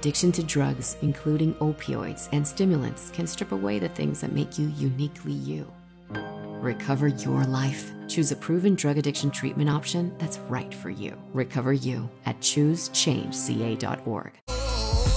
Addiction to drugs, including opioids and stimulants, can strip away the things that make you uniquely you. Recover your life. Choose a proven drug addiction treatment option that's right for you. Recover you at choosechangeca.org.